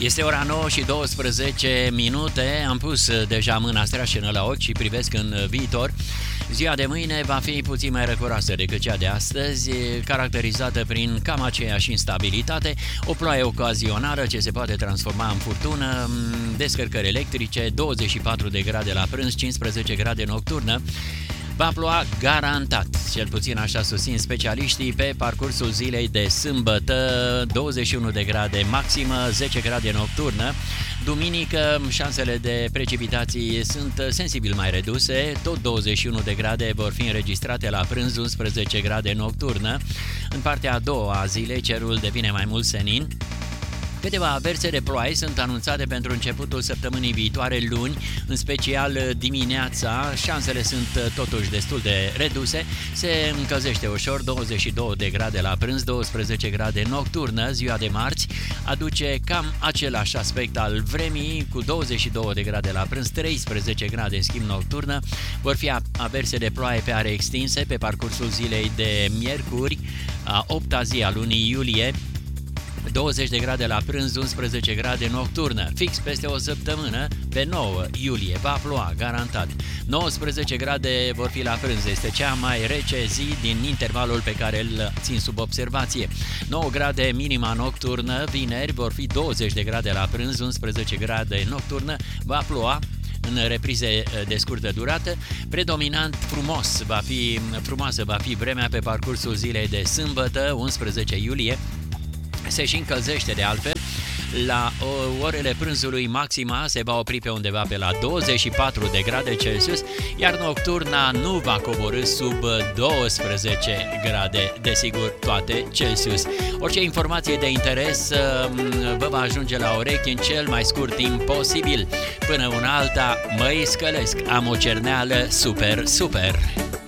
Este ora 9 și 12 minute, am pus deja mâna streașină la ochi și privesc în viitor. Ziua de mâine va fi puțin mai răcoroasă decât cea de astăzi, caracterizată prin cam aceeași instabilitate, o ploaie ocazională ce se poate transforma în furtună, descărcări electrice, 24 de grade la prânz, 15 grade nocturnă. Va ploua garantat, cel puțin așa susțin specialiștii, pe parcursul zilei de sâmbătă, 21 de grade maximă, 10 grade nocturnă. Duminică, șansele de precipitații sunt sensibil mai reduse, tot 21 de grade vor fi înregistrate la prânz, 11 grade nocturnă. În partea a doua a zilei, cerul devine mai mult senin. Câteva averse de ploaie sunt anunțate pentru începutul săptămânii viitoare, luni, în special dimineața. Șansele sunt totuși destul de reduse. Se încălzește ușor, 22 de grade la prânz, 12 grade nocturnă. Ziua de marți aduce cam același aspect al vremii, cu 22 de grade la prânz, 13 grade în schimb nocturnă. Vor fi averse de ploaie pe are extinse pe parcursul zilei de miercuri, a 8-a zi a lunii iulie. 20 de grade la prânz, 11 grade nocturnă. Fix peste o săptămână, pe 9 iulie, va ploua, garantat. 19 grade vor fi la prânz, este cea mai rece zi din intervalul pe care îl țin sub observație. 9 grade minima nocturnă, vineri vor fi 20 de grade la prânz, 11 grade nocturnă, va ploua în reprize de scurtă durată. Predominant frumoasă va fi vremea pe parcursul zilei de sâmbătă, 11 iulie. Se și încălzește de altfel. La orele prânzului maxima se va opri pe undeva pe la 24 de grade Celsius, iar nocturna nu va coborî sub 12 grade, desigur toate Celsius. Orice informație de interes vă va ajunge la urechi în cel mai scurt timp posibil. Până una alta, mă iscălesc, am o cerneală super!